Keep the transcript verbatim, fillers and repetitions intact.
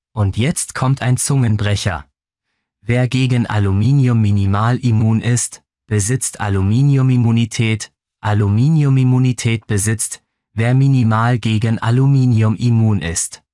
Und jetzt kommt ein Zungenbrecher. Wer gegen Aluminium minimal immun ist, besitzt Aluminiumimmunität. Aluminiumimmunität besitzt, wer minimal gegen Aluminium immun ist.